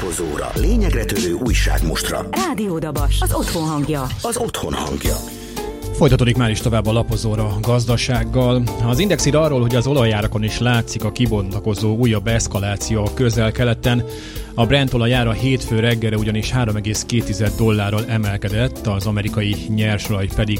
Lapozóra, lényegre törő újságmostra. Rádió Dabas, az otthon hangja. Az otthon hangja. Folytatódik már is tovább a Lapozóra gazdasággal. Az Index ír arról, hogy az olajárakon is látszik a kibontakozó újabb eszkaláció a Közel-Keleten. A Brent olajára hétfő reggelre ugyanis $3,2 emelkedett, az amerikai nyersolaj pedig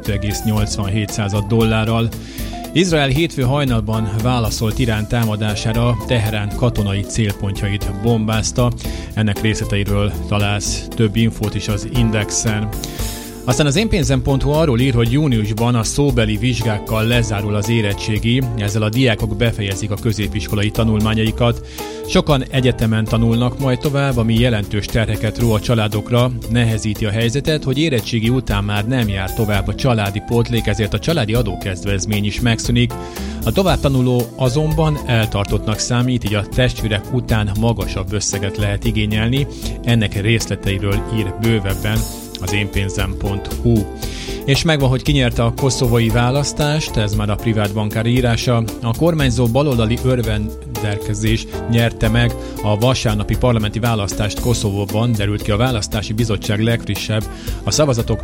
$2,87. Izrael hétfő hajnalban válaszolt Irán támadására, Teherán katonai célpontjait bombázta. Ennek részleteiről találsz több infót is az Indexen. Aztán az énpénzem.hu arról ír, hogy júniusban a szóbeli vizsgákkal lezárul az érettségi, ezzel a diákok befejezik a középiskolai tanulmányaikat. Sokan egyetemen tanulnak majd tovább, ami jelentős terheket ró a családokra, nehezíti a helyzetet, hogy érettségi után már nem jár tovább a családi pótlék, ezért a családi adókedvezmény is megszűnik. A továbbtanuló azonban eltartottnak számít, így a testvérek után magasabb összeget lehet igényelni. Ennek részleteiről ír bővebben az énpénzem.hu. És megvan, hogy kinyerte a koszovói választást, ez már a privát bankár írása. A kormányzó baloldali örvendelkezés nyerte meg a vasárnapi parlamenti választást Koszovóban, derült ki a választási bizottság legfrissebb, a szavazatok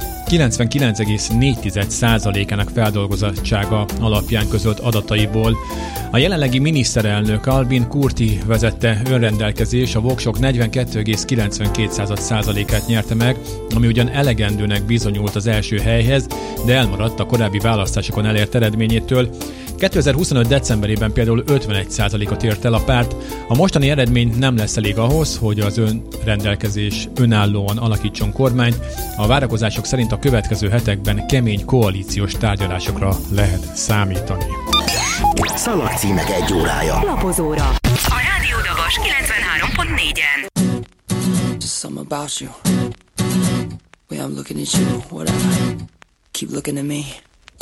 99,4%-ának feldolgozottsága alapján közölt adataiból. A jelenlegi miniszterelnök Albin Kurti vezette önrendelkezés a voksok 42,92%-át nyerte meg, ami ugyan elegendőnek bizonyult az első helyhez, de elmaradt a korábbi választásokon elért eredményétől. 2025. decemberében például 51%-ot ért el a párt. A mostani eredmény nem lesz elég ahhoz, hogy az önrendelkezés önállóan alakítson kormányt. A várakozások szerint a következő hetekben kemény koalíciós tárgyalásokra lehet számítani. Szalagcímek egy órája. Lapozóra. A Rádió Dabas 93.4-en. Just something about you. Way I'm looking at you, whatever. Keep looking at me.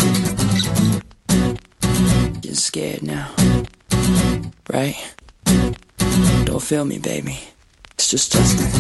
Getting scared now, right? Don't feel me, baby. It's just Justin.